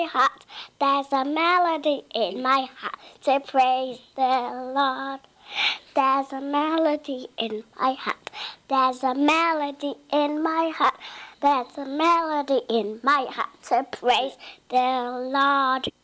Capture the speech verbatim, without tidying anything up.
heart. There's a melody in my heart to praise the Lord. There's a melody in my heart. There's a melody in my heart. There's a melody in my heart to praise the Lord.